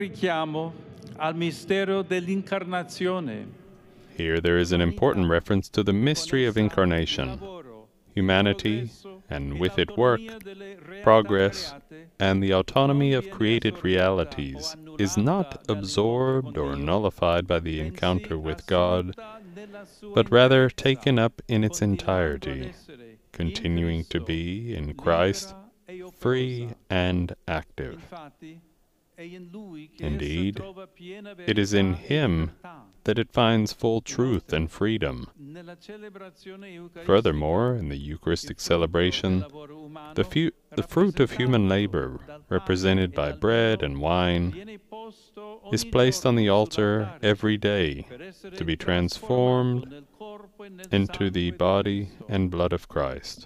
Richiamo al mistero dell'incarnazione. Here there is an important reference to the mystery of incarnation, humanity, and with it work, progress, and the autonomy of created realities is not absorbed or nullified by the encounter with God, but rather taken up in its entirety, continuing to be, in Christ, free and active. Indeed, it is in Him that it finds full truth and freedom. Furthermore, in the Eucharistic celebration, the fruit of human labor, represented by bread and wine, is placed on the altar every day to be transformed into the body and blood of Christ.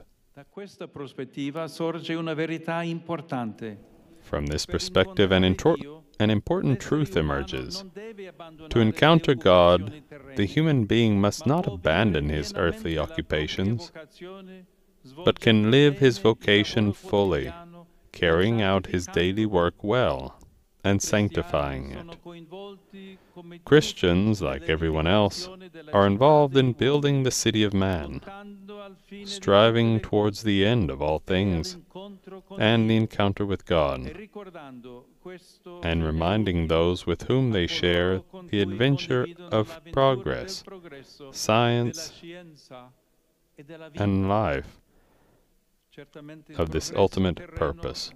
From this perspective, an important truth emerges. To encounter God, the human being must not abandon his earthly occupations, but can live his vocation fully, carrying out his daily work well and sanctifying it. Christians, like everyone else, are involved in building the city of man, striving towards the end of all things and the encounter with God, and reminding those with whom they share the adventure of progress, science, and life, of this ultimate purpose.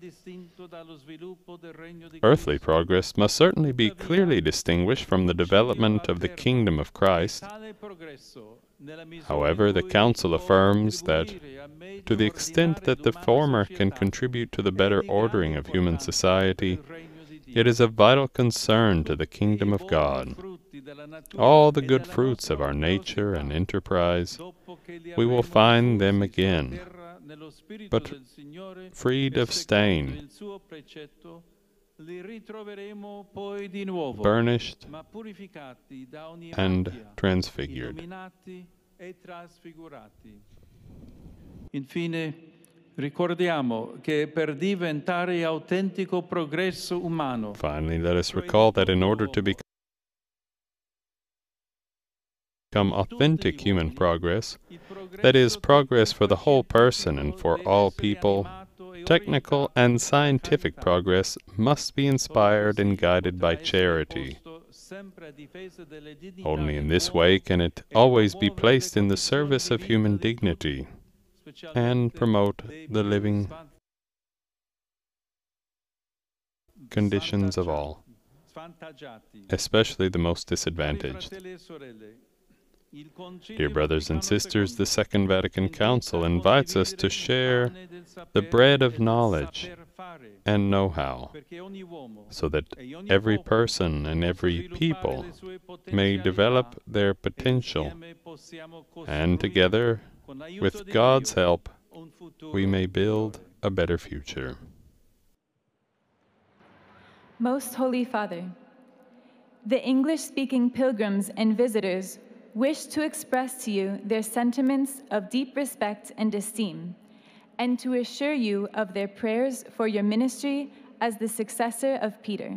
Earthly progress must certainly be clearly distinguished from the development of the kingdom of Christ. However, the Council affirms that, to the extent that the former can contribute to the better ordering of human society, it is of vital concern to the kingdom of God. All the good fruits of our nature and enterprise, we will find them again, but freed of stain, burnished, and transfigured. Infine, ricordiamo che per diventare autentico progresso umano. Finally, let us recall that in order to become authentic human progress, that is, progress for the whole person and for all people, technical and scientific progress must be inspired and guided by charity. Only in this way can it always be placed in the service of human dignity and promote the living conditions of all, especially the most disadvantaged. Dear brothers and sisters, the Second Vatican Council invites us to share the bread of knowledge and know-how, so that every person and every people may develop their potential, and together, with God's help, we may build a better future. Most Holy Father, the English-speaking pilgrims and visitors wish to express to you their sentiments of deep respect and esteem, and to assure you of their prayers for your ministry as the successor of Peter.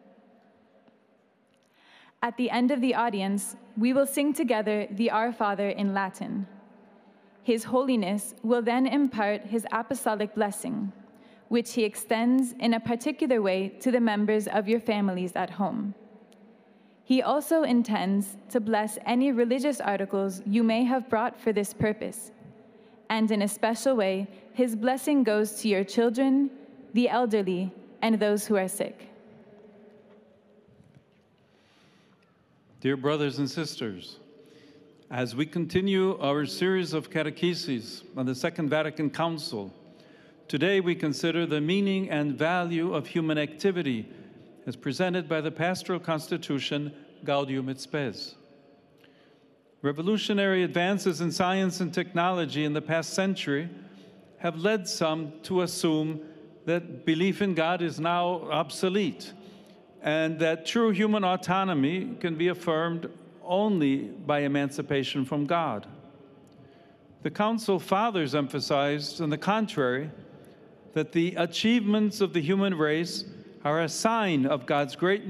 At the end of the audience, we will sing together the Our Father in Latin. His Holiness will then impart his apostolic blessing, which he extends in a particular way to the members of your families at home. He also intends to bless any religious articles you may have brought for this purpose, and in a special way, his blessing goes to your children, the elderly, and those who are sick. Dear brothers and sisters, as we continue our series of catecheses on the Second Vatican Council, today we consider the meaning and value of human activity as presented by the Pastoral Constitution Gaudium et Spes. Revolutionary advances in science and technology in the past century have led some to assume that belief in God is now obsolete, and that true human autonomy can be affirmed only by emancipation from God. The Council Fathers emphasized, on the contrary, that the achievements of the human race are a sign of God's great